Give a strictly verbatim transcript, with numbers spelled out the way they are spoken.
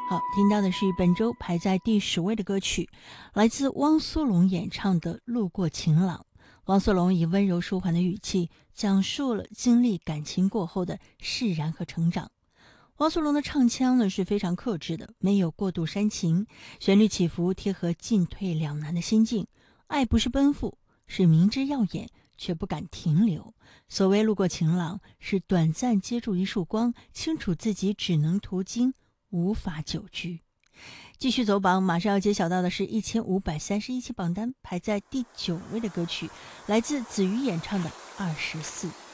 好，听到的是本周排在第十位的歌曲，来自汪苏泷演唱的《路过晴朗》。汪苏泷以温柔舒缓的语气，讲述了经历感情过后的释然和成长。汪苏泷的唱腔呢是非常克制的，没有过度煽情，旋律起伏贴合进退两难的心境。爱不是奔赴，是明知耀眼却不敢停留。所谓路过晴朗，是短暂接住一束光，清楚自己只能途经，无法久居。继续走榜，马上要揭晓到的是一千五百三十一期榜单排在第九位的歌曲，来自子瑜演唱的《二十四》。